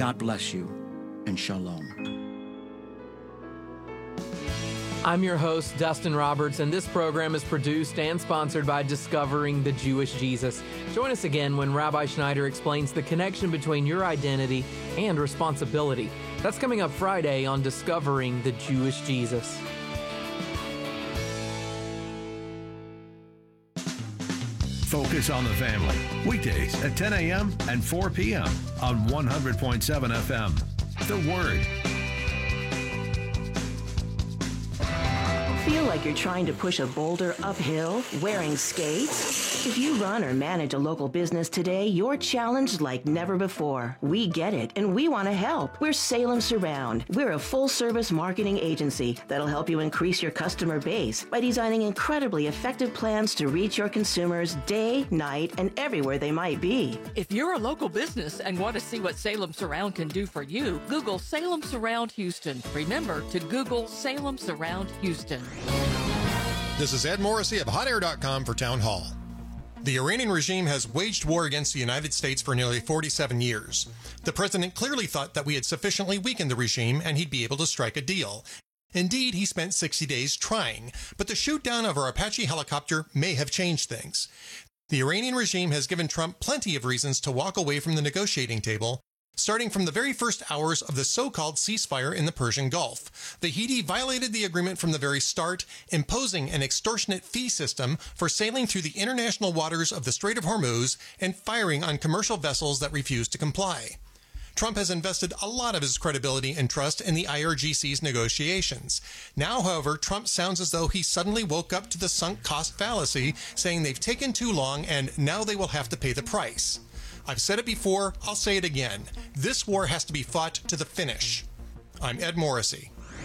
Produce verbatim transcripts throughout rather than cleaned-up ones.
God bless you, and shalom. I'm your host, Dustin Roberts, and this program is produced and sponsored by Discovering the Jewish Jesus. Join us again when Rabbi Schneider explains the connection between your identity and responsibility. That's coming up Friday on Discovering the Jewish Jesus. Focus on the Family, weekdays at ten a.m. and four p.m. on one hundred point seven F M. The Word. Feel like you're trying to push a boulder uphill wearing skates? If you run or manage a local business today, you're challenged like never before. We get it, and we want to help. We're Salem Surround. We're a full-service marketing agency that'll help you increase your customer base by designing incredibly effective plans to reach your consumers day, night, and everywhere they might be. If you're a local business and want to see what Salem Surround can do for you, Google Salem Surround Houston. Remember to Google Salem Surround Houston. This is Ed Morrissey of hot air dot com for Town Hall. The Iranian regime has waged war against the United States for nearly forty-seven years. The president clearly thought that we had sufficiently weakened the regime and he'd be able to strike a deal. Indeed, he spent sixty days trying, but the shoot down of our Apache helicopter may have changed things. The Iranian regime has given Trump plenty of reasons to walk away from the negotiating table, starting from the very first hours of the so-called ceasefire in the Persian Gulf. The Houthi violated the agreement from the very start, imposing an extortionate fee system for sailing through the international waters of the Strait of Hormuz and firing on commercial vessels that refused to comply. Trump has invested a lot of his credibility and trust in the I R G C's negotiations. Now, however, Trump sounds as though he suddenly woke up to the sunk cost fallacy, saying they've taken too long and now they will have to pay the price. I've said it before, I'll say it again. This war has to be fought to the finish. I'm Ed Morrissey.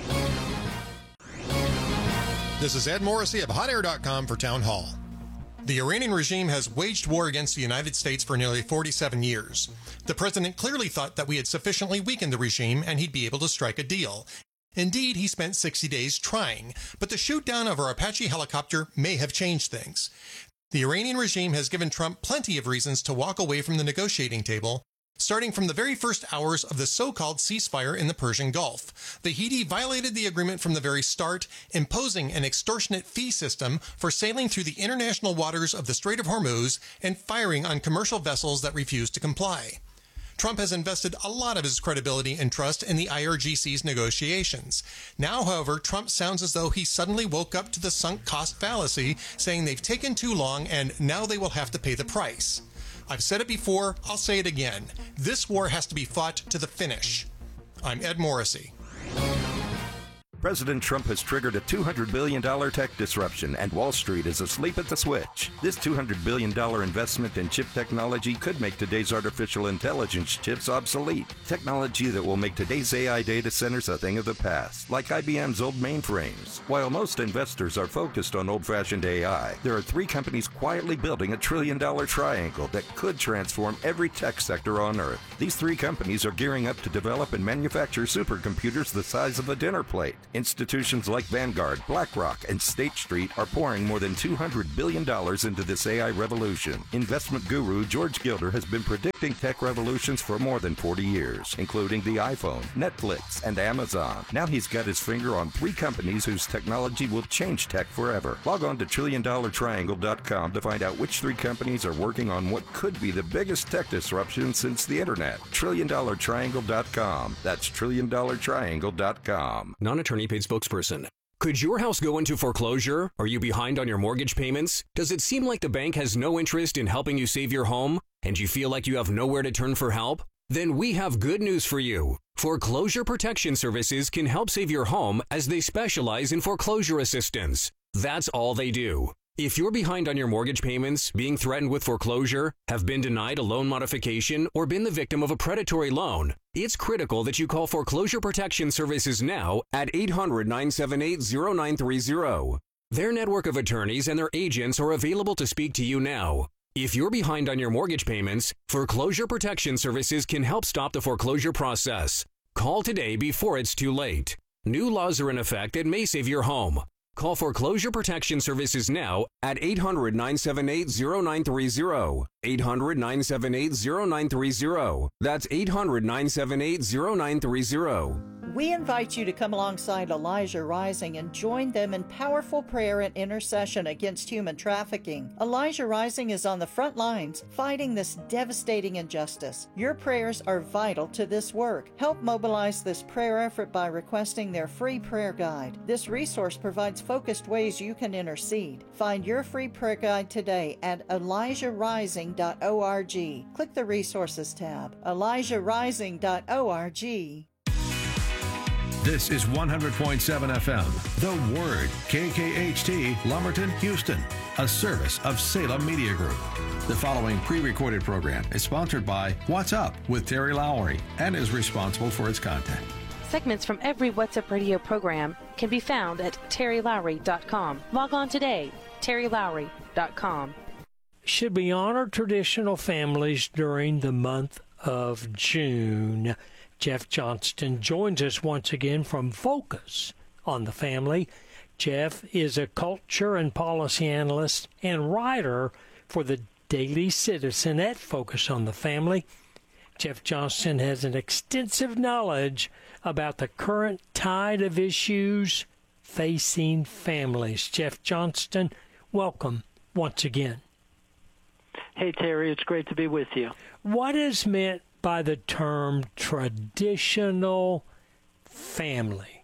This is Ed Morrissey of hot air dot com for Town Hall. The Iranian regime has waged war against the United States for nearly forty-seven years. The president clearly thought that we had sufficiently weakened the regime and he'd be able to strike a deal. Indeed, he spent sixty days trying, but the shoot down of our Apache helicopter may have changed things. The Iranian regime has given Trump plenty of reasons to walk away from the negotiating table, starting from the very first hours of the so-called ceasefire in the Persian Gulf. The Houthi violated the agreement from the very start, imposing an extortionate fee system for sailing through the international waters of the Strait of Hormuz and firing on commercial vessels that refused to comply. Trump has invested a lot of his credibility and trust in the I R G C's negotiations. Now, however, Trump sounds as though he suddenly woke up to the sunk cost fallacy, saying they've taken too long and now they will have to pay the price. I've said it before, I'll say it again. This war has to be fought to the finish. I'm Ed Morrissey. President Trump has triggered a two hundred billion dollars tech disruption, and Wall Street is asleep at the switch. This two hundred billion dollars investment in chip technology could make today's artificial intelligence chips obsolete. Technology that will make today's A I data centers a thing of the past, like I B M's old mainframes. While most investors are focused on old-fashioned A I, there are three companies quietly building a trillion-dollar triangle that could transform every tech sector on Earth. These three companies are gearing up to develop and manufacture supercomputers the size of a dinner plate. Institutions like Vanguard, BlackRock, and State Street are pouring more than two hundred billion dollars into this A I revolution. Investment guru George Gilder has been predicting tech revolutions for more than forty years, including the iPhone, Netflix, and Amazon. Now he's got his finger on three companies whose technology will change tech forever. Log on to trillion dollar triangle dot com to find out which three companies are working on what could be the biggest tech disruption since the internet. trillion dollar triangle dot com. That's trillion dollar triangle dot com. Non-attorney paid spokesperson. Could your house go into foreclosure? Are you behind on your mortgage payments? Does it seem like the bank has no interest in helping you save your home? And you feel like you have nowhere to turn for help? Then we have good news for you. Foreclosure Protection Services can help save your home as they specialize in foreclosure assistance. That's all they do. If you're behind on your mortgage payments, being threatened with foreclosure, have been denied a loan modification, or been the victim of a predatory loan, it's critical that you call Foreclosure Protection Services now at eight hundred, nine seven eight, zero nine three zero. Their network of attorneys and their agents are available to speak to you now. If you're behind on your mortgage payments, Foreclosure Protection Services can help stop the foreclosure process. Call today before it's too late. New laws are in effect that may save your home. Call Foreclosure Protection Services now at eight hundred, nine seven eight, zero nine three zero. eight hundred, nine seven eight, zero nine three zero. That's eight hundred, nine seven eight, zero nine three zero. We invite you to come alongside Elijah Rising and join them in powerful prayer and intercession against human trafficking. Elijah Rising is on the front lines fighting this devastating injustice. Your prayers are vital to this work. Help mobilize this prayer effort by requesting their free prayer guide. This resource provides focused ways you can intercede. Find your free prayer guide today at elijah rising dot org. Click the Resources tab. elijah rising dot org. This is one hundred point seven F M, The Word, K K H T, Lumberton, Houston, a service of Salem Media Group. The following pre-recorded program is sponsored by What's Up with Terry Lowry and is responsible for its content. Segments from every What's Up radio program can be found at terry lowry dot com. Log on today, terry lowry dot com. Should we honor traditional families during the month of June? Jeff Johnston joins us once again from Focus on the Family. Jeff is a culture and policy analyst and writer for the Daily Citizen at Focus on the Family. Jeff Johnston has an extensive knowledge about the current tide of issues facing families. Jeff Johnston, welcome once again. Hey, Terry, it's great to be with you. What is meant by the term traditional family?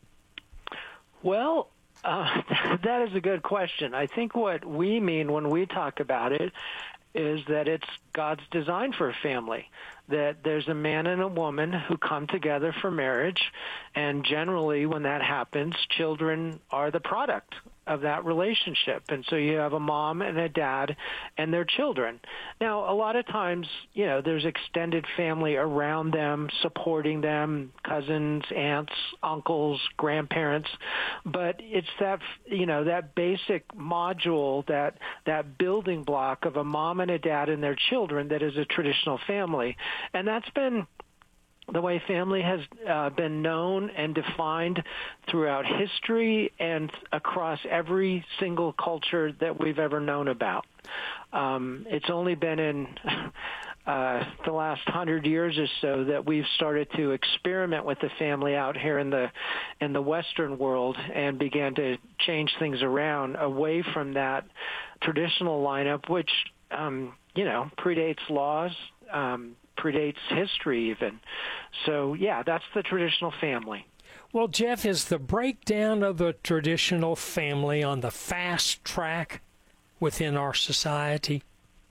Well, uh, that is a good question. I think what we mean when we talk about it is that it's God's design for a family, that there's a man and a woman who come together for marriage, and generally when that happens, children are the product of that relationship. And so you have a mom and a dad and their children. Now, a lot of times, you know, there's extended family around them, supporting them, cousins, aunts, uncles, grandparents. But it's that, you know, that basic module, that, that building block of a mom and a dad and their children that is a traditional family. And that's been the way family has uh, been known and defined throughout history and across every single culture that we've ever known about. Um, it's only been in uh, the last hundred years or so that we've started to experiment with the family out here in the in the Western world and began to change things around away from that traditional lineup, which um, you know predates laws. Um, predates history even. So, yeah, that's the traditional family. Well, Jeff, is the breakdown of the traditional family on the fast track within our society?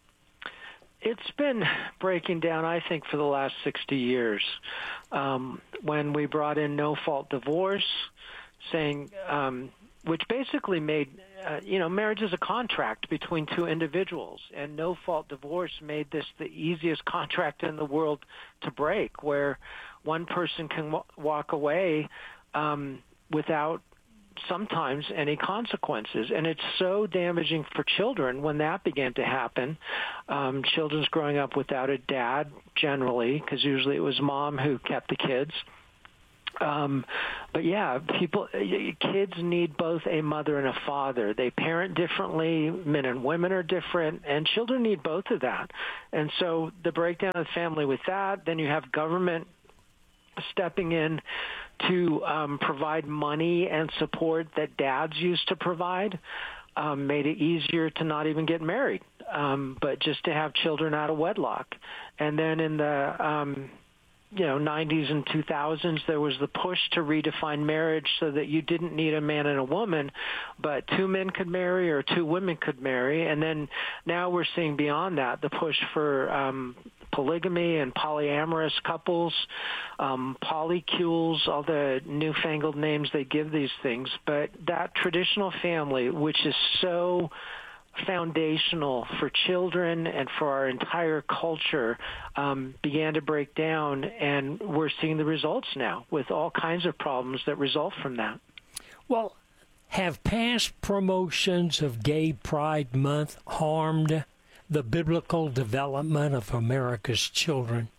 It's been breaking down, I think, for the last sixty years. Um, when we brought in no-fault divorce, saying, um, which basically made, uh, you know, marriage is a contract between two individuals, and no-fault divorce made this the easiest contract in the world to break, where one person can w- walk away um, without sometimes any consequences. And it's so damaging for children when that began to happen. Um, children's growing up without a dad generally, because usually it was mom who kept the kids. Um, but yeah, people, kids need both a mother and a father. They parent differently. Men and women are different, and children need both of that. And so the breakdown of the family with that, then you have government stepping in to um, provide money and support that dads used to provide, um, made it easier to not even get married, um, but just to have children out of wedlock. And then in the um, you know, nineties and two thousands, there was the push to redefine marriage so that you didn't need a man and a woman, but two men could marry or two women could marry. And then now we're seeing beyond that, the push for um, polygamy and polyamorous couples, um, polycules, all the newfangled names they give these things. But that traditional family, which is so foundational for children and for our entire culture, um, began to break down, and we're seeing the results now with all kinds of problems that result from that. Well, have past promotions of Gay Pride Month harmed the biblical development of America's children?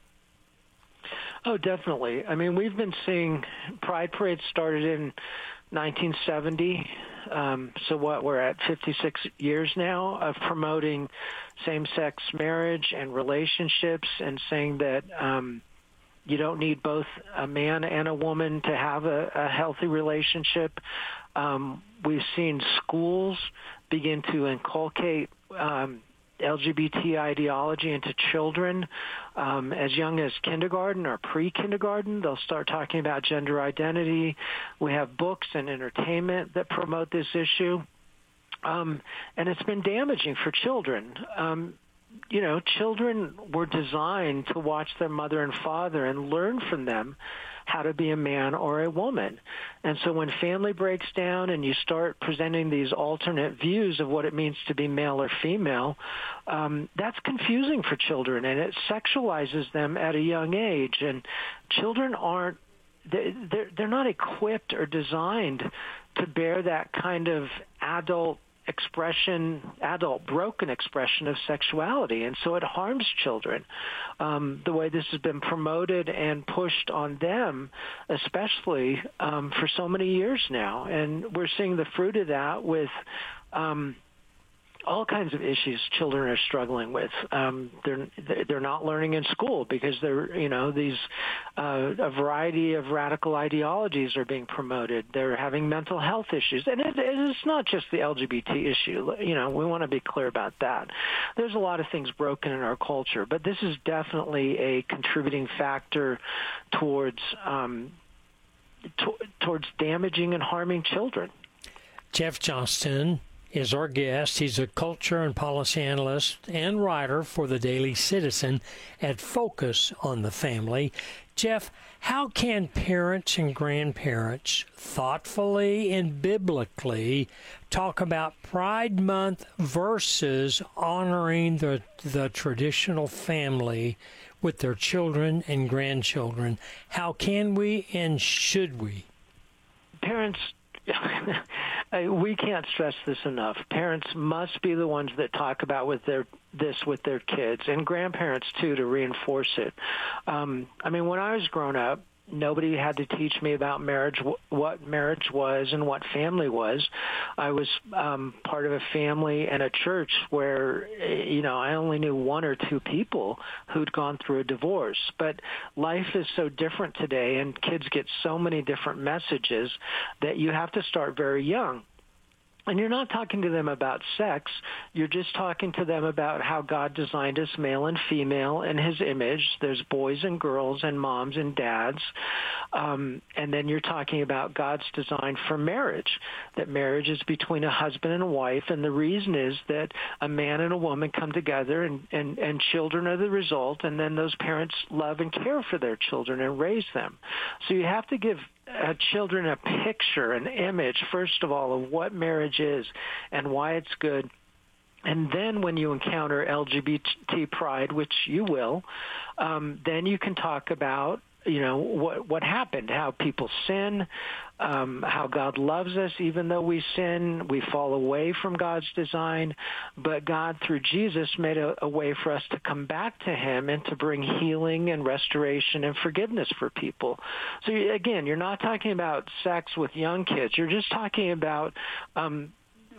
Oh, definitely. I mean, we've been seeing Pride Parades started in nineteen seventy Um, so what, we're at fifty-six years now of promoting same-sex marriage and relationships and saying that um, you don't need both a man and a woman to have a, a healthy relationship. Um, we've seen schools begin to inculcate um, L G B T ideology into children um, as young as kindergarten or pre-kindergarten. They'll start talking about gender identity. We have books and entertainment that promote this issue. Um, and it's been damaging for children. Um, you know, children were designed to watch their mother and father and learn from them how to be a man or a woman. And so when family breaks down and you start presenting these alternate views of what it means to be male or female, um, that's confusing for children, and it sexualizes them at a young age. And children aren't, they're, they're not equipped or designed to bear that kind of adult expression, adult broken expression of sexuality, and so it harms children. Um, the way this has been promoted and pushed on them, especially um, for so many years now, and we're seeing the fruit of that with um, all kinds of issues children are struggling with. Um, they're they're not learning in school because they're you know these uh, a variety of radical ideologies are being promoted. They're having mental health issues, and it, it's not just the L G B T issue. You know, we want to be clear about that. There's a lot of things broken in our culture, but this is definitely a contributing factor towards um, to, towards damaging and harming children. Jeff Johnston is our guest. He's a culture and policy analyst and writer for the Daily Citizen at Focus on the Family. Jeff, how can parents and grandparents thoughtfully and biblically talk about Pride Month versus honoring the the traditional family with their children and grandchildren? How can we and should we? Parents we can't stress this enough. Parents must be the ones that talk about with their this with their kids, and grandparents too, to reinforce it. Um, I mean, when I was growing up, nobody had to teach me about marriage, what marriage was and what family was. I was um, part of a family and a church where, you know, I only knew one or two people who'd gone through a divorce. But life is so different today, and kids get so many different messages that you have to start very young. And you're not talking to them about sex. You're just talking to them about how God designed us male and female in his image. There's boys and girls and moms and dads. Um, and then you're talking about God's design for marriage, that marriage is between a husband and a wife. And the reason is that a man and a woman come together, and, and, and children are the result. And then those parents love and care for their children and raise them. So you have to give Uh, children a picture, an image, first of all, of what marriage is and why it's good. And then when you encounter L G B T pride, which you will, um, then you can talk about, you know, what what happened, how people sin, um, how God loves us even though we sin, we fall away from God's design, but God through Jesus made a, a way for us to come back to him and to bring healing and restoration and forgiveness for people. So again, you're not talking about sex with young kids. You're just talking about um,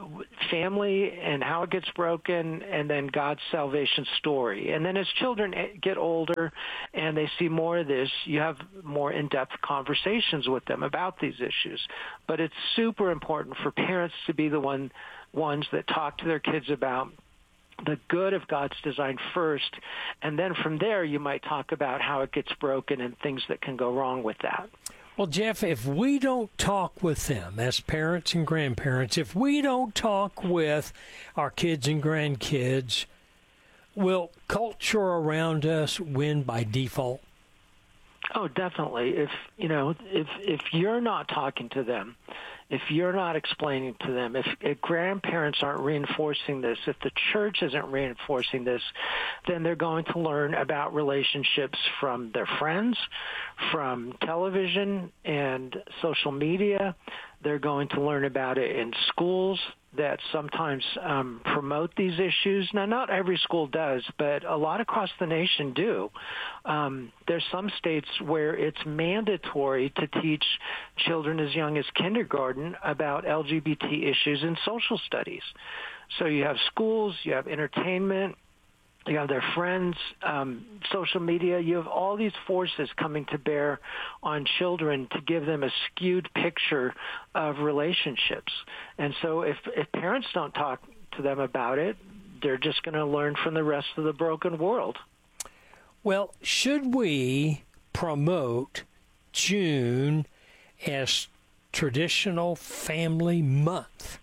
family and how it gets broken, and then God's salvation story. And then as children get older and they see more of this, you have more in-depth conversations with them about these issues. But it's super important for parents to be the one ones that talk to their kids about the good of God's design first, and then from there you might talk about how it gets broken and things that can go wrong with that. Well, Jeff, if we don't talk with them as parents and grandparents, if we don't talk with our kids and grandkids, will culture around us win by default? Oh, definitely. If, you know, if if you're not talking to them, if you're not explaining to them, if, if grandparents aren't reinforcing this, if the church isn't reinforcing this, then they're going to learn about relationships from their friends, from television and social media. They're going to learn about it in schools. that sometimes um, promote these issues. Now, not every school does, but a lot across the nation do. Um, there's some states where it's mandatory to teach children as young as kindergarten about L G B T issues in social studies. So you have schools, you have entertainment, you have their friends, um, social media. You have all these forces coming to bear on children to give them a skewed picture of relationships. And so if, if parents don't talk to them about it, they're just going to learn from the rest of the broken world. Well, should we promote June as Traditional Family Month?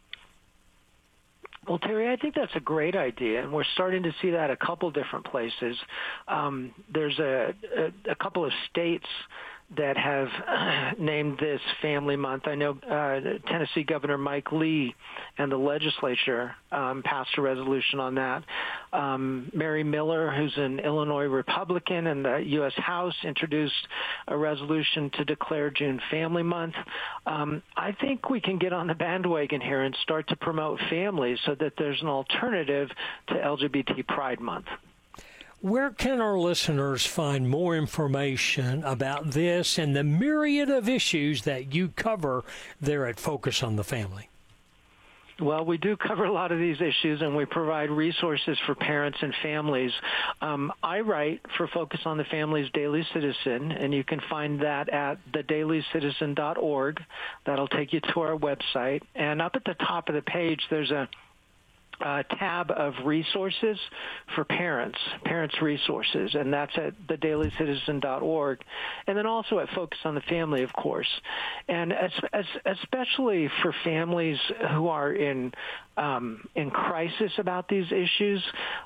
Well, Terry, I think that's a great idea, and we're starting to see that a couple different places. Um, there's a, a, a couple of states that have uh, named this Family Month. I know uh, Tennessee Governor Mike Lee and the legislature um, passed a resolution on that. Um, Mary Miller, who's an Illinois Republican in the U S House, introduced a resolution to declare June Family Month. Um, I think we can get on the bandwagon here and start to promote families so that there's an alternative to L G B T Pride Month. Where can our listeners find more information about this and the myriad of issues that you cover there at Focus on the Family? Well, we do cover a lot of these issues, and we provide resources for parents and families. Um, I write for Focus on the Family's Daily Citizen, and you can find that at the daily citizen dot org. That'll take you to our website. And up at the top of the page, there's a Uh, tab of resources for parents, parents resources, and that's at the daily citizen dot org, and then also at Focus on the Family, of course. And as, as, especially for families who are in um, in crisis about these issues,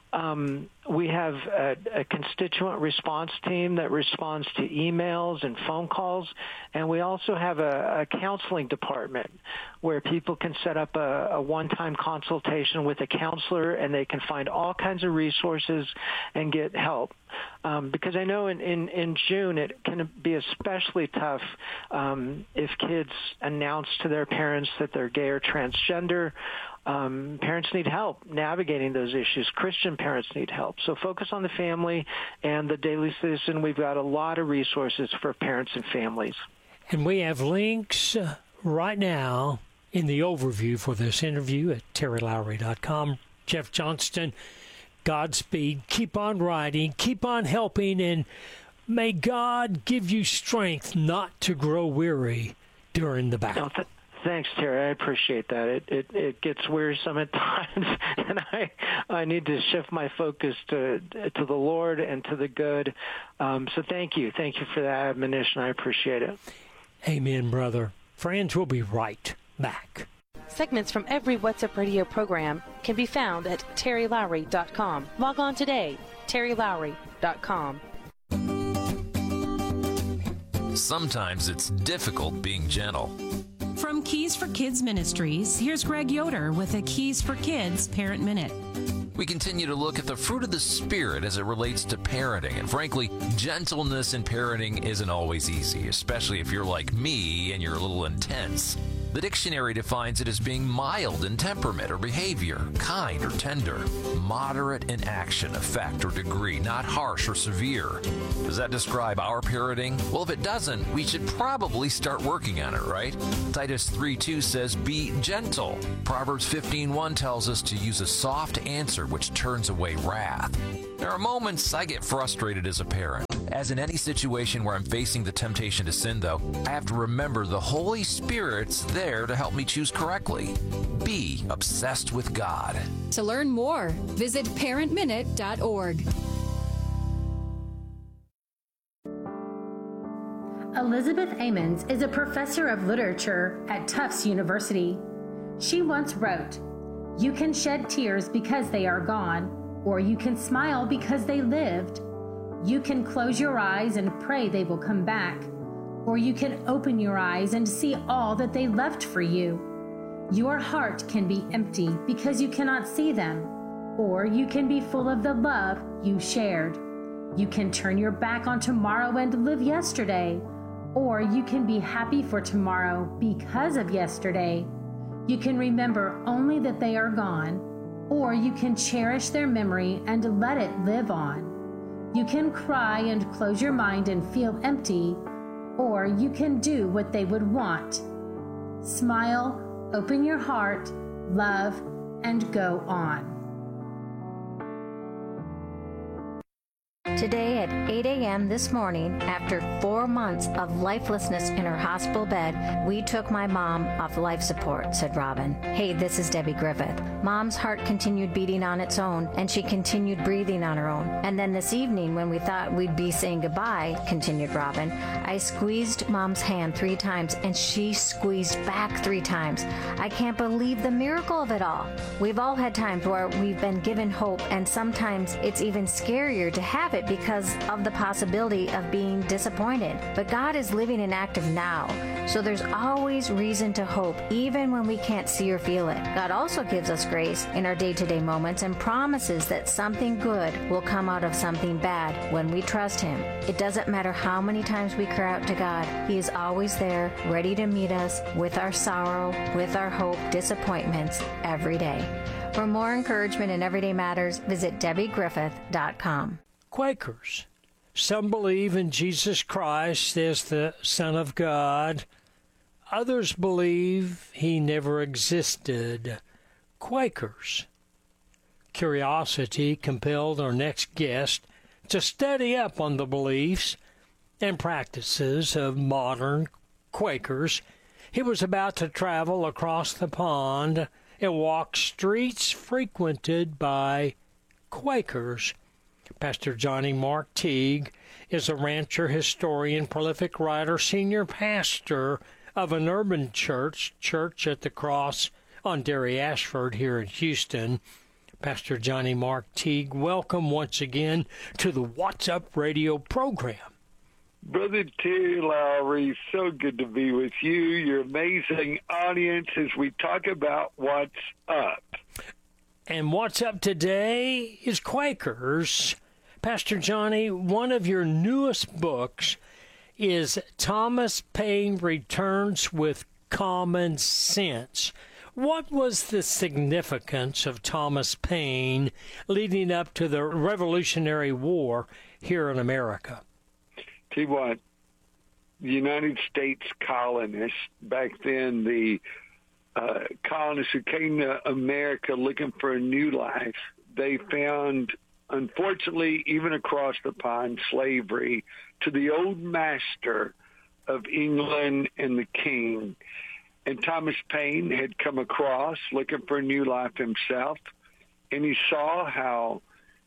um, we have a, a constituent response team that responds to emails and phone calls, and we also have a, a counseling department where people can set up a, a one-time consultation with a counselor, and they can find all kinds of resources and get help. Um, because I know in, in, in June it can be especially tough um, if kids announce to their parents that they're gay or transgender. Um, parents need help navigating those issues. Christian parents need help. So Focus on the Family and the Daily Citizen, we've got a lot of resources for parents and families. And we have links uh, right now in the overview for this interview at terry lowry dot com. Jeff Johnston, Godspeed. Keep on writing. Keep on helping. And may God give you strength not to grow weary during the battle. No, th- Thanks, Terry. I appreciate that. It, it it gets wearisome at times, and I I need to shift my focus to to the Lord and to the good. Um, so thank you. Thank you for that admonition. I appreciate it. Amen, brother. Friends, we'll be right back. Segments from every What's Up Radio program can be found at terry lowry dot com. Log on today, terry lowry dot com. Sometimes it's difficult being gentle. From Keys for Kids Ministries, here's Greg Yoder with a Keys for Kids Parent Minute. We continue to look at the fruit of the Spirit as it relates to parenting. And frankly, gentleness in parenting isn't always easy, especially if you're like me and you're a little intense. The dictionary defines it as being mild in temperament or behavior, kind or tender, moderate in action, effect, or degree, not harsh or severe. Does that describe our parenting? Well, if it doesn't, we should probably start working on it, right? Titus three two says, be gentle. Proverbs fifteen one tells us to use a soft answer which turns away wrath. There are moments I get frustrated as a parent. As in any situation where I'm facing the temptation to sin, though, I have to remember the Holy Spirit's there to help me choose correctly. Be obsessed with God. To learn more, visit parent minute dot org. Elizabeth Amons is a professor of literature at Tufts University. She once wrote, "You can shed tears because they are gone, or you can smile because they lived. You can close your eyes and pray they will come back, or you can open your eyes and see all that they left for you. Your heart can be empty because you cannot see them, or you can be full of the love you shared. You can turn your back on tomorrow and live yesterday, or you can be happy for tomorrow because of yesterday. You can remember only that they are gone, or you can cherish their memory and let it live on. You can cry and close your mind and feel empty, or you can do what they would want. Smile, open your heart, love, and go on. Today at eight a.m. this morning, after four months of lifelessness in her hospital bed, we took my mom off life support, said Robin. Hey, this is Debbie Griffith. Mom's heart continued beating on its own, and she continued breathing on her own. And then this evening, when we thought we'd be saying goodbye, continued Robin, I squeezed Mom's hand three times, and she squeezed back three times. I can't believe the miracle of it all. We've all had times where we've been given hope, and sometimes it's even scarier to have it because of the possibility of being disappointed. But God is living and active now, so there's always reason to hope, even when we can't see or feel it. God also gives us grace in our day-to-day moments and promises that something good will come out of something bad when we trust Him. It doesn't matter how many times we cry out to God, He is always there, ready to meet us with our sorrow, with our hope, disappointments, every day. For more encouragement in Everyday Matters, visit Debbie Griffith dot com. Quakers. Some believe in Jesus Christ as the Son of God. Others believe He never existed. Quakers. Curiosity compelled our next guest to study up on the beliefs and practices of modern Quakers. He was about to travel across the pond and walk streets frequented by Quakers. Pastor Johnny Mark Teague is a rancher, historian, prolific writer, senior pastor of an urban church, Church at the Cross on Derry Ashford here in Houston. Pastor Johnny Mark Teague, welcome once again to the What's Up Radio program. Brother Terry Lowry, so good to be with you, your amazing audience, as we talk about what's up. And what's up today is Quakers. Pastor Johnny, one of your newest books is Thomas Paine Returns with Common Sense. What was the significance of Thomas Paine leading up to the Revolutionary War here in America? Tell you what, the United States colonists, back then the uh, colonists who came to America looking for a new life, they found, unfortunately, even across the pond, slavery to the old master of England and the king. And Thomas Paine had come across looking for a new life himself, and he saw how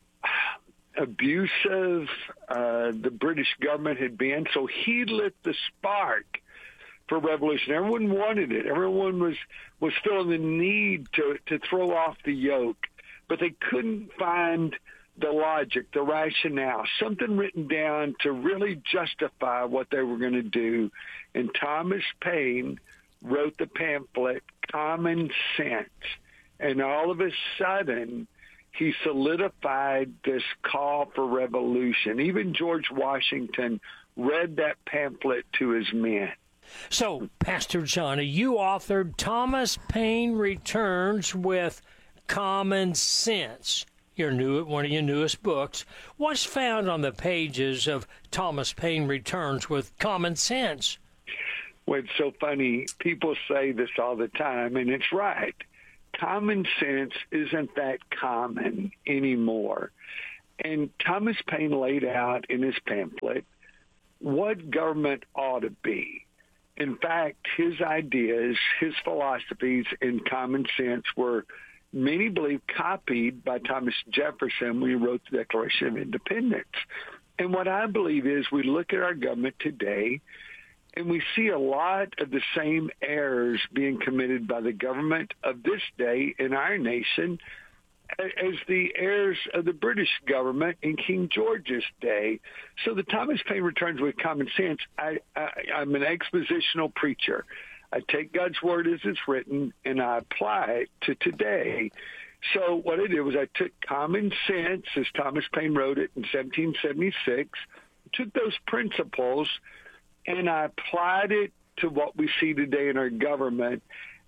abusive uh, the British government had been. So he lit the spark for revolution. Everyone wanted it. Everyone was, was feeling the need to, to throw off the yoke, but they couldn't find the logic, the rationale, something written down to really justify what they were going to do. And Thomas Paine wrote the pamphlet Common Sense. And all of a sudden, he solidified this call for revolution. Even George Washington read that pamphlet to his men. So, Pastor Johnny, you authored Thomas Paine Returns with Common Sense, your new one of your newest books. What's found on the pages of Thomas Paine Returns with Common Sense? Well, it's so funny. People say this all the time, and it's right. Common sense isn't that common anymore. And Thomas Paine laid out in his pamphlet what government ought to be. In fact, his ideas, his philosophies in Common Sense were, many believe, copied by Thomas Jefferson when he wrote the Declaration of Independence. And what I believe is we look at our government today and we see a lot of the same errors being committed by the government of this day in our nation as the errors of the British government in King George's day. So the Thomas Paine Returns with Common Sense, I, I, I'm an expositional preacher. I take God's word as it's written and I apply it to today. So what I did was I took Common Sense, as Thomas Paine wrote it in seventeen seventy-six, took those principles and I applied it to what we see today in our government.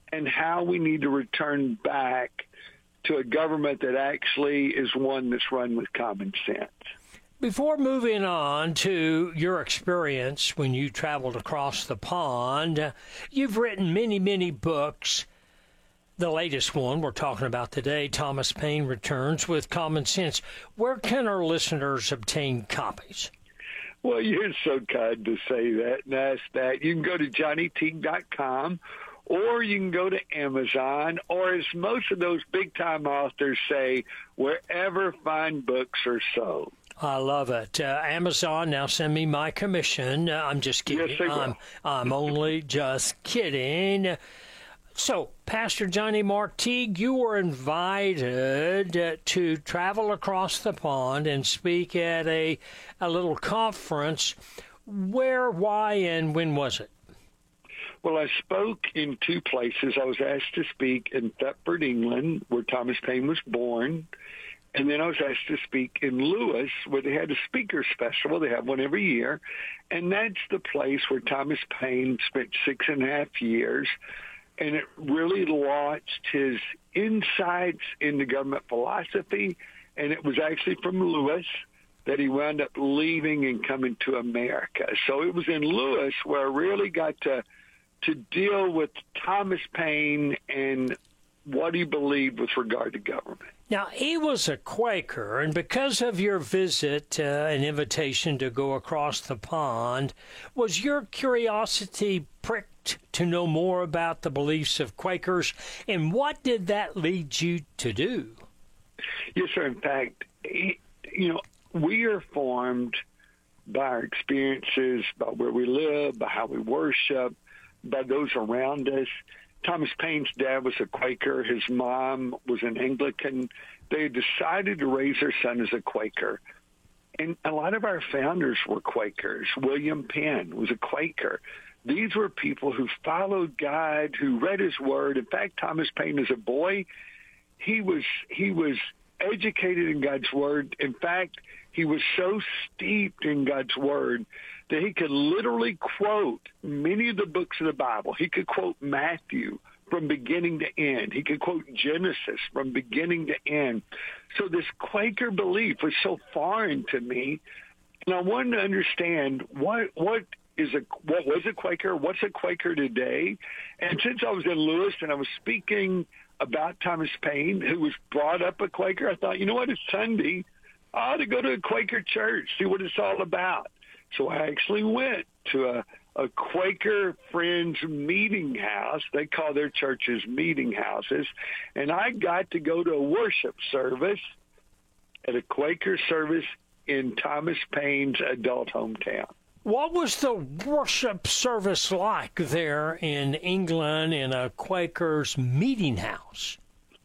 and how we need to return back to a government that actually is one that's run with common sense. Before moving on to your experience when you traveled across the pond, you've written many, many books. The latest one we're talking about today, Thomas Paine Returns with Common Sense. Where can our listeners obtain copies? Well, you're so kind to say that and ask that. You can go to johnny teague dot com, or you can go to Amazon, or as most of those big-time authors say, wherever fine books are sold. I love it. Uh, Amazon, now send me my commission. Uh, I'm just kidding. Yes, they will. I'm, I'm only just kidding. So, Pastor Johnny Mark Teague, you were invited uh, to travel across the pond and speak at a, a little conference. Where, why, and when was it? Well, I spoke in two places. I was asked to speak in Thetford, England, where Thomas Paine was born. And then I was asked to speak in Lewis, where they had a speakers festival. They have one every year. And that's the place where Thomas Paine spent six and a half years. And it really launched his insights into government philosophy. And it was actually from Lewis that he wound up leaving and coming to America. So it was in Lewis where I really got to to deal with Thomas Paine and what he believed with regard to government. Now, he was a Quaker, and because of your visit, uh, an invitation to go across the pond, was your curiosity pricked to know more about the beliefs of Quakers, and what did that lead you to do? Yes, sir. In fact, you know, we are formed by our experiences, by where we live, by how we worship, by those around us. Thomas Paine's dad was a Quaker. His mom was an Anglican. They decided to raise their son as a Quaker. And a lot of our founders were Quakers. William Penn was a Quaker. These were people who followed God, who read his word. In fact, Thomas Paine as a boy, he was he was educated in God's word. In fact, he was so steeped in God's word that he could literally quote many of the books of the Bible. He could quote Matthew from beginning to end. He could quote Genesis from beginning to end. So this Quaker belief was so foreign to me, and I wanted to understand what what is a what was a Quaker, what's a Quaker today. And since I was in Lewis and I was speaking about Thomas Paine, who was brought up a Quaker, I thought, you know what, it's Sunday. I ought to go to a Quaker church, see what it's all about. So I actually went to a, a Quaker Friends meeting house. They call their churches meeting houses. And I got to go to a worship service at a Quaker service in Thomas Paine's adult hometown. What was the worship service like there in England in a Quaker's meeting house?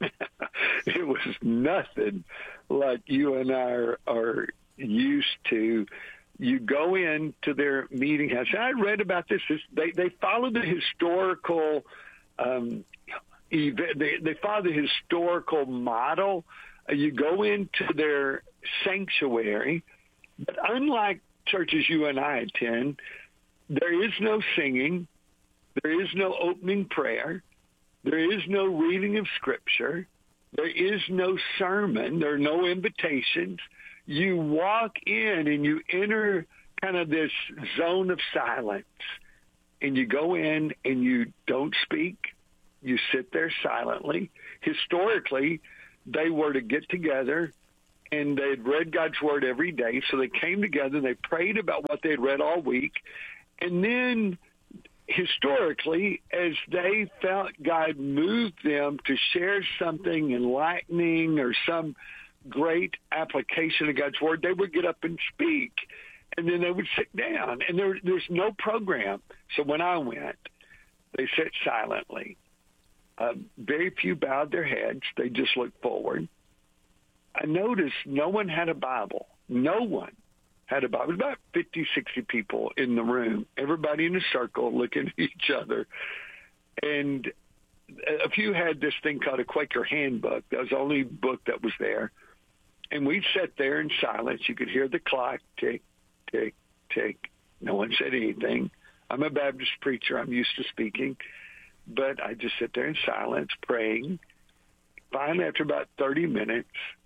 It was nothing like you and I are, are used to. You go into their meeting house. And I read about this. They they follow the historical um, event. They, they follow the historical model. Uh, you go into their sanctuary, but unlike churches you and I attend, there is no singing. There is no opening prayer. There is no reading of Scripture. There is no sermon. There are no invitations. You walk in and you enter kind of this zone of silence, and you go in and you don't speak. You sit there silently. Historically, they were to get together, and they'd read God's word every day. So they came together, they prayed about what they'd read all week, and then historically, as they felt God moved them to share something enlightening or some great application of God's word, they would get up and speak, and then they would sit down, and there, there's no program. So when I went, they sat silently. Uh, very few bowed their heads. They just looked forward. I noticed no one had a Bible. No one had a Bible. It was about fifty, sixty people in the room, everybody in a circle looking at each other. And a few had this thing called a Quaker Handbook. That was the only book that was there. And we sat there in silence. You could hear the clock tick, tick, tick. No one said anything. I'm a Baptist preacher. I'm used to speaking. but I just sit there in silence praying. Finally, after about thirty minutes,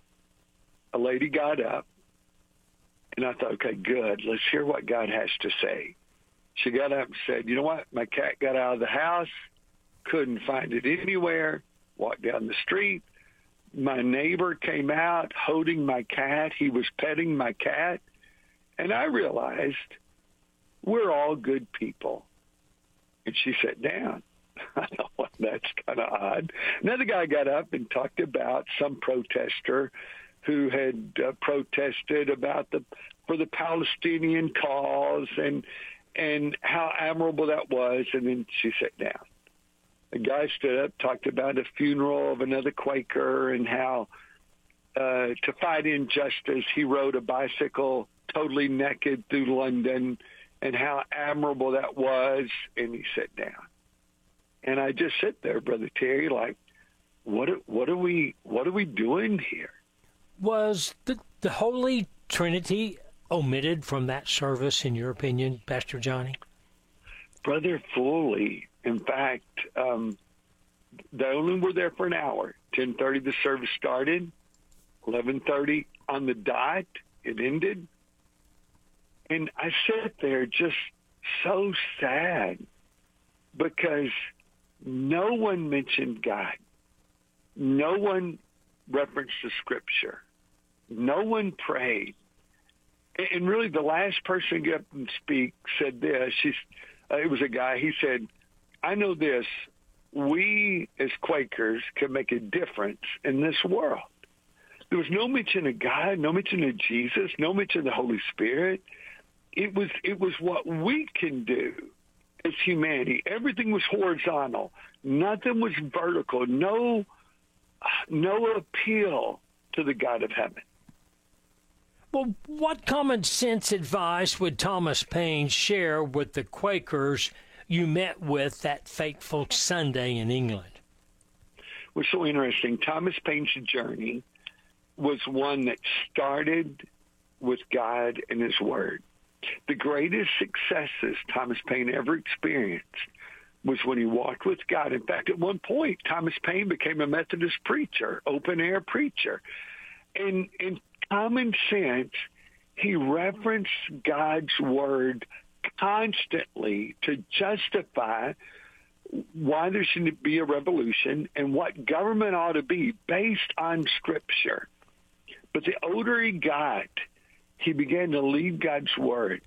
a lady got up, and I thought, okay, good. Let's hear what God has to say. She got up and said, you know what? My cat got out of the house, couldn't find it anywhere, walked down the street. My neighbor came out holding my cat. He was petting my cat. And I realized we're all good people. And she sat down. I thought, that's kind of odd. Another guy got up and talked about some protester who had uh, protested about the for the Palestinian cause and and how admirable that was. And then she sat down. A guy stood up, talked about a funeral of another Quaker and how uh, to fight injustice, he rode a bicycle totally naked through London and how admirable that was. And he sat down. And I just sit there, Brother Terry, like, what what are we what are we doing here? Was the, the Holy Trinity omitted from that service, in your opinion, Pastor Johnny? Brother, fully. In fact, um, they only were there for an hour. ten thirty the service started. eleven thirty on the dot, it ended. And I sat there just so sad because no one mentioned God. No one referenced the Scripture. No one prayed. And really, the last person to get up and speak said this. She's, uh, it was a guy. He said, I know this. We, as Quakers, can make a difference in this world. There was no mention of God, no mention of Jesus, no mention of the Holy Spirit. It was, it was what we can do as humanity. Everything was horizontal. Nothing was vertical. No, no appeal to the God of heaven. Well, what common sense advice would Thomas Paine share with the Quakers you met with that fateful Sunday in England? Was so interesting. Thomas Paine's journey was one that started with God and His Word. The greatest successes Thomas Paine ever experienced was when he walked with God. In fact, at one point, Thomas Paine became a Methodist preacher, open-air preacher. And in common sense, he referenced God's Word constantly to justify why there should be a revolution and what government ought to be based on Scripture. But the older he got, he began to lead God's Word.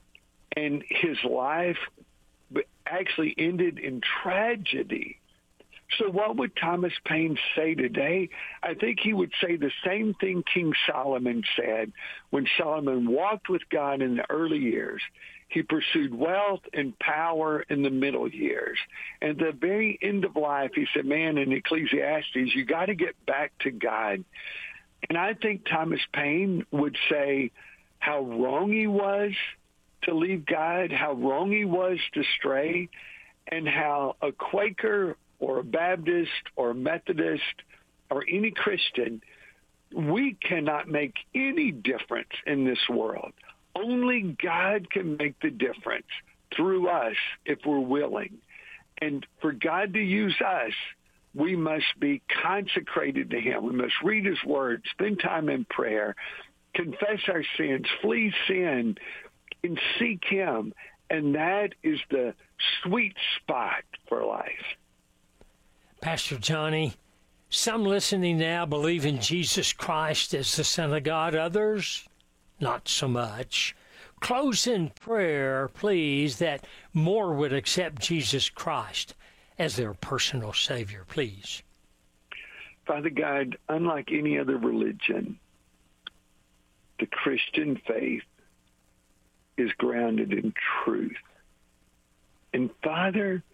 And his life actually ended in tragedy. So what would Thomas Paine say today? I think he would say the same thing King Solomon said when Solomon walked with God in the early years. He pursued wealth and power in the middle years. And at the very end of life, he said, man, in Ecclesiastes, you got to get back to God. And I think Thomas Paine would say how wrong he was to leave God, how wrong he was to stray, and how a Quaker or a Baptist or a Methodist or any Christian, we cannot make any difference in this world. Only God can make the difference through us if we're willing. And for God to use us, we must be consecrated to Him. We must read His Word, spend time in prayer, confess our sins, flee sin, and seek Him. And that is the sweet spot for life. Pastor Johnny, some listening now believe in Jesus Christ as the Son of God. Others, not so much. Close in prayer, please, that more would accept Jesus Christ as their personal Savior, please. Father God, unlike any other religion, the Christian faith is grounded in truth. And Father,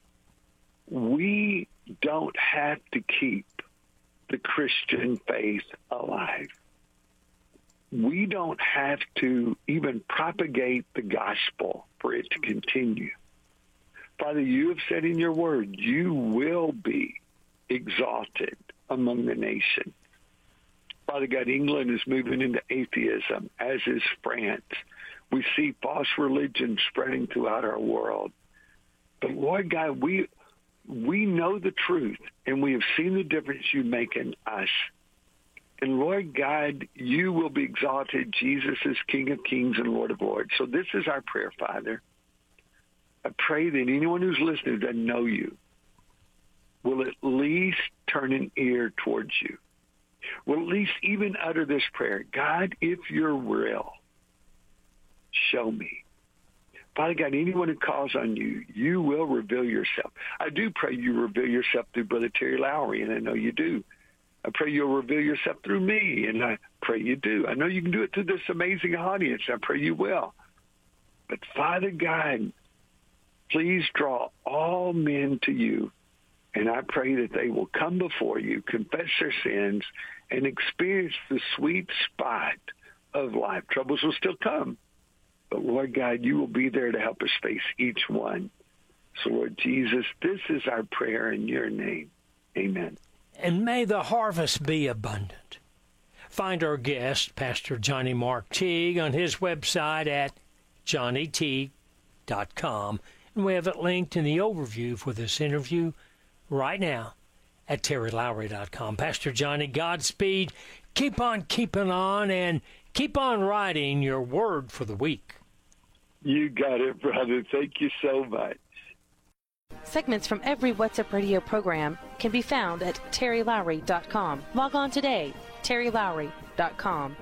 we don't have to keep the Christian faith alive. We don't have to even propagate the gospel for it to continue. Father, you have said in your word, you will be exalted among the nations. Father God, England is moving into atheism, as is France. We see false religion spreading throughout our world. But Lord God, we we know the truth, and we have seen the difference you make in us. And Lord God, you will be exalted. Jesus is King of kings and Lord of lords. So this is our prayer, Father. I pray that anyone who's listening doesn't know you will at least turn an ear towards you. Will at least even utter this prayer. God, if you're real, show me. Father God, anyone who calls on you, you will reveal yourself. I do pray you reveal yourself through Brother Terry Lowry, and I know you do. I pray you'll reveal yourself through me, and I pray you do. I know you can do it through this amazing audience. I pray you will. But Father God, please draw all men to you, and I pray that they will come before you, confess their sins, and experience the sweet spot of life. Troubles will still come, but Lord God, you will be there to help us face each one. So Lord Jesus, this is our prayer in your name. Amen. And may the harvest be abundant. Find our guest, Pastor Johnny Mark Teague, on his website at johnny teague dot com. And we have it linked in the overview for this interview right now at terry lowry dot com. Pastor Johnny, Godspeed. Keep on keeping on and keep on writing your word for the week. You got it, brother. Thank you so much. Segments from every What's Up Radio program can be found at terry lowry dot com. Log on today, terry lowry dot com.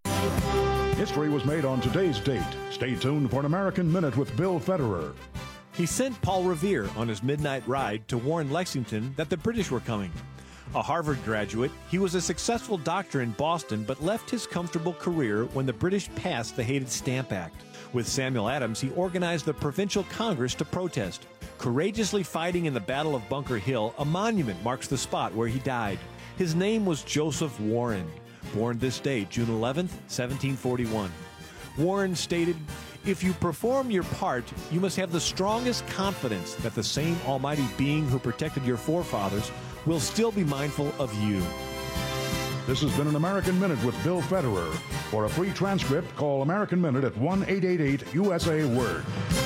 History was made on today's date. Stay tuned for an American Minute with Bill Federer. He sent Paul Revere on his midnight ride to warn Lexington that the British were coming. A Harvard graduate, he was a successful doctor in Boston, but left his comfortable career when the British passed the hated Stamp Act. With Samuel Adams, he organized the Provincial Congress to protest. Courageously fighting in the Battle of Bunker Hill, a monument marks the spot where he died. His name was Joseph Warren, born this day, June eleventh, seventeen forty-one. Warren stated, "If you perform your part, you must have the strongest confidence that the same almighty being who protected your forefathers will still be mindful of you." This has been an American Minute with Bill Federer. For a free transcript, call American Minute at one eight eight eight U S A Word.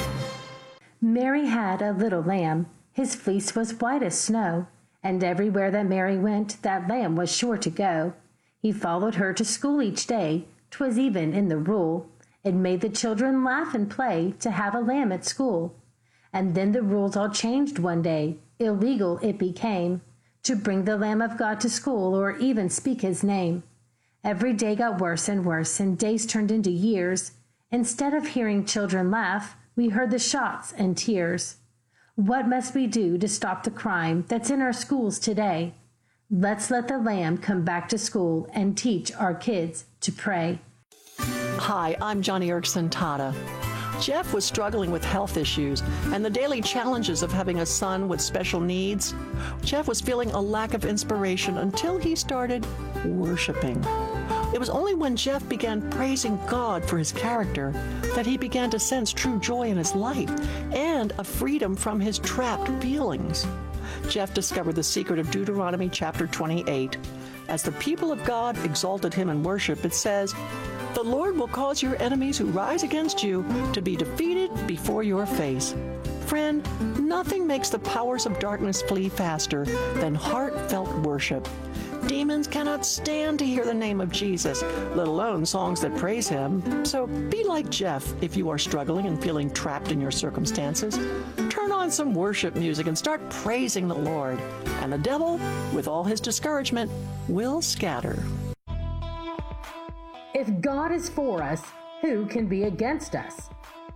Mary had a little lamb. His fleece was white as snow, and everywhere that Mary went, that lamb was sure to go. He followed her to school each day. 'Twas even in the rule. It made the children laugh and play to have a lamb at school. And then the rules all changed one day. Illegal it became to bring the Lamb of God to school or even speak his name. Every day got worse and worse, and days turned into years. Instead of hearing children laugh, we heard the shots and tears. What must we do to stop the crime that's in our schools today? Let's let the Lamb come back to school and teach our kids to pray. Hi, I'm Johnny Erickson Tata. Jeff was struggling with health issues and the daily challenges of having a son with special needs. Jeff was feeling a lack of inspiration until he started worshiping. It was only when Jeff began praising God for his character that he began to sense true joy in his life and a freedom from his trapped feelings. Jeff discovered the secret of Deuteronomy chapter twenty-eight. As the people of God exalted him in worship, it says, "The Lord will cause your enemies who rise against you to be defeated before your face." Friend, nothing makes the powers of darkness flee faster than heartfelt worship. Demons cannot stand to hear the name of Jesus, let alone songs that praise him. So be like Jeff if you are struggling and feeling trapped in your circumstances. Turn on some worship music and start praising the Lord, and the devil, with all his discouragement, will scatter. If God is for us, who can be against us?